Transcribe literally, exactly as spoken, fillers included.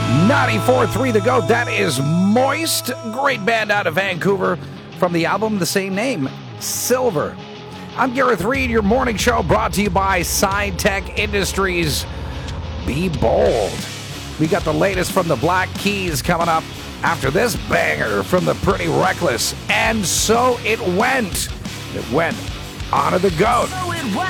ninety-four point three The Goat. That is Moist. Great band out of Vancouver from the album the same name, Silver. I'm Gareth Reed, your morning show brought to you by SideTech Industries. Be bold. We got the latest from the Black Keys coming up after this banger from the Pretty Reckless. And so it went. It went on to The Goat.